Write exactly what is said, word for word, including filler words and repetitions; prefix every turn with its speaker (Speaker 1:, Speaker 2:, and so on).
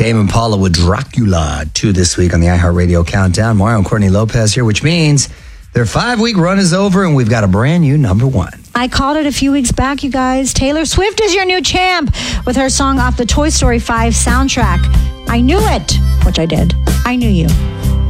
Speaker 1: Tame Impala with Dracula, two this week on the iHeartRadio Countdown. Mario and Courtney Lopez here, which means their five-week run is over, and we've got a brand new number one.
Speaker 2: I called it a few weeks back, you guys. Taylor Swift is your new champ with her song off the Toy Story five soundtrack. I knew it, which I did. I knew you.